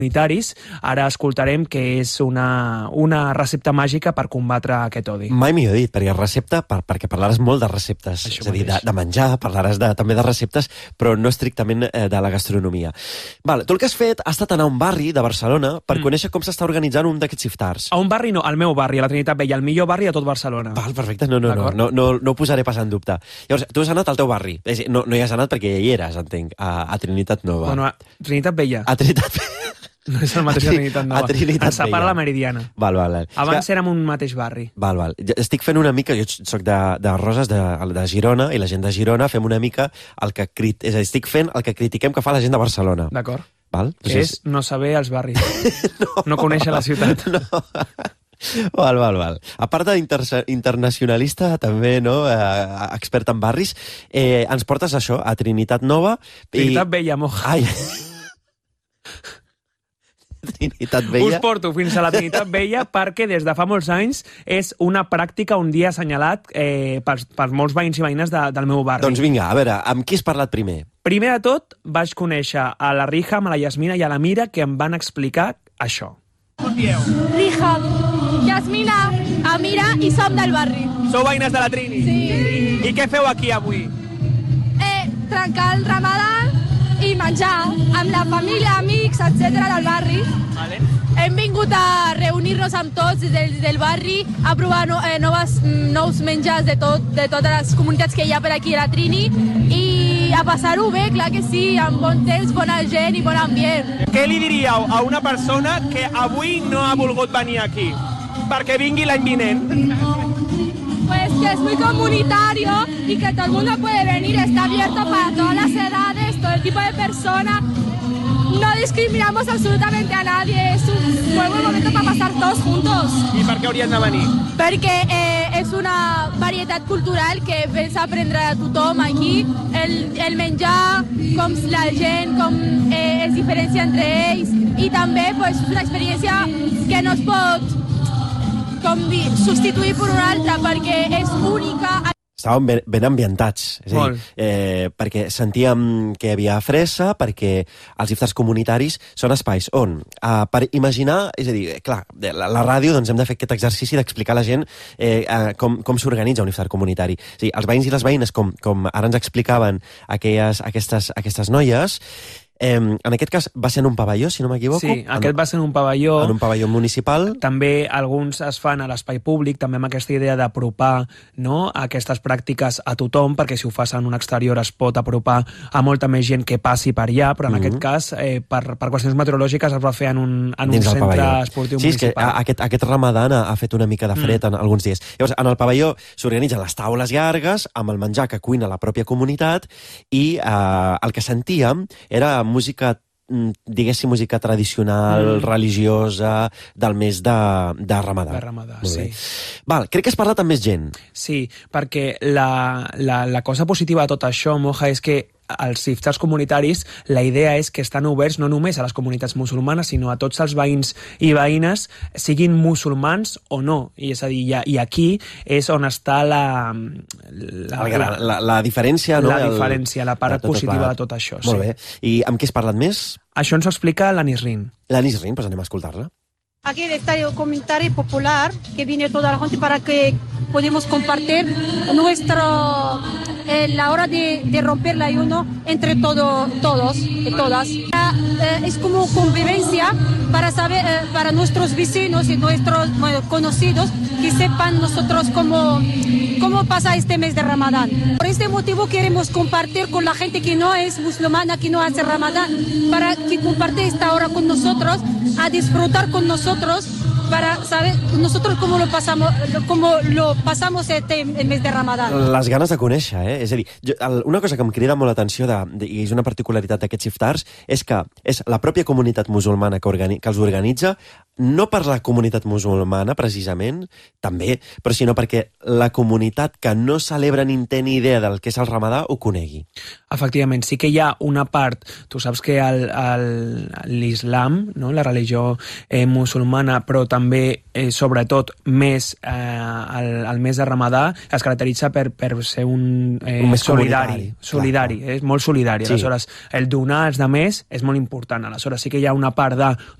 comunitaris. Ara escoltarem que és una recepta màgica per combatre aquest odi. Mai millor dit, perquè recepta, perquè parlaràs molt de receptes, Això és a dir, mateix. de menjar, parlaràs també de receptes, però no estrictament de la gastronomia. Val, tu el que has fet ha estat anar a un barri de Barcelona per conèixer com s'està organitzant un d'aquests iftars. A un barri no, al meu barri, a la Trinitat Vella, el millor barri de tot Barcelona. Val, perfecte, no ho posaré pas en dubte. Llavors, tu has anat al teu barri, no hi has anat perquè hi eres, entenc, a Trinitat Nova. Bueno, a Trinitat Vella. A Trinitat Vella. No és el mateix que Trinitat Nova. A Trinitat Ens separa Vella. la Meridiana. Val. Abans érem un mateix barri. Val. Estic fent una mica, jo soc de Roses, de Girona, i la gent de Girona fem una mica el que estic fent el que critiquem que fa la gent de Barcelona. D'acord. Val? És no saber els barris. No conèixer la ciutat. No. Val. A part d'internacionalista, també, no? Expert en barris, ens portes això, a Trinitat Nova. Trinitat Vella, moja. Ai... Trinitat Vella. Us porto fins a la Trinitat Vella perquè des de fa molts anys és una pràctica, un dia assenyalat per molts veïns i veïnes del meu barri. Doncs vinga, a veure, amb qui has parlat primer? Primer de tot vaig conèixer a la Riham, a la Yasmina i a la Mira, que em van explicar això. Riham, Yasmina, Amira i som del barri. Sou veïnes de la Trini? Sí. I què feu aquí avui? Trencar el Ramadan i menjar amb la família, amics, etc. del barri. Vale. Hem vingut a reunir-nos amb tots del barri, a provar nous menjars de totes les comunitats que hi ha per aquí a la Trini i a passar-ho bé, clar que sí, amb bon temps, bona gent i bon ambient. Què li diríeu a una persona que avui no ha volgut venir aquí? Perquè vingui l'any vinent. Pues que es muy comunitario y que todo el mundo puede venir, está abierto para todas las edades, todo el tipo de personas. No discriminamos absolutamente a nadie, es un muy buen momento para pasar todos juntos. I per què haurien de venir? Perquè és una varietat cultural que vens a aprendre a tothom aquí, el menjar, com la gent, com es diferencia entre ells, i també pues, una experiència que no es pot substituir per una altra perquè és única. Estàvem ben ambientats, és a dir, perquè sentíem que hi havia fressa, perquè els iftars comunitaris són espais on, per imaginar, és a dir, clar, la ràdio doncs hem de fer aquest exercici d'explicar a la gent com s'organitza un iftar comunitari. És a dir, els veïns i les veïnes, com ara ens explicaven aquestes noies, en aquest cas va ser en un pavelló, si no m'equivoco. Sí, aquest va ser en un pavelló. En un pavelló municipal. També alguns es fan a l'espai públic, també amb aquesta idea d'apropar, no, aquestes pràctiques a tothom, perquè si ho fas en un exterior es pot apropar a molta més gent que passi per allà, però en aquest cas, per qüestions meteorològiques, es va fer en un centre esportiu municipal. Sí, és que aquest Ramadan ha fet una mica de fred en alguns dies. Llavors, en el pavelló s'organitzen les taules llargues, amb el menjar que cuina la pròpia comunitat, i el que sentíem era música, diguéssim, música tradicional, religiosa, del mes de Ramadà. De Ramadà, sí. Val, crec que has parlat amb més gent. Sí, perquè la cosa positiva de tot això, Moja, és que els iftars comunitaris, la idea és que estan oberts no només a les comunitats musulmanes, sinó a tots els veïns i veïnes, siguin musulmans o no. I és a dir, i aquí és on està la diferència, no? La diferència, la part positiva de tot això. Molt bé. I amb qui has parlat més? Això ens ho explica l'Anis Rin. L'Anis Rin, doncs anem a escoltar-la. Aquí el Estadio Comunitario Popular, que viene toda la gente para que podamos compartir la hora de romper el ayuno entre todos y todas. Es como convivencia para saber, para nuestros vecinos y nuestros conocidos, que sepan nosotros cómo pasa este mes de Ramadán. Por este motivo queremos compartir con la gente que no es musulmana, que no hace Ramadán, para que comparte esta hora con nosotros, a disfrutar con nosotros, para saber nosotros cómo lo pasamos este mes de Ramadán. Les ganes de conèixer, És a dir, una cosa que em crida molt l'atenció i és una particularitat d'aquests iftars és que és la pròpia comunitat musulmana que els organitza no per la comunitat musulmana, precisament, també, però sinó perquè la comunitat que no celebra ni té ni idea del que és el Ramadà ho conegui. Efectivament, sí que hi ha una part, tu saps que l'islam, no? La religió musulmana, però també, sobretot, més el mes de Ramadà, es caracteritza per ser un mes solidari, és molt solidari. Sí. Aleshores, el donar als altres és molt important. Aleshores, sí que hi ha una part de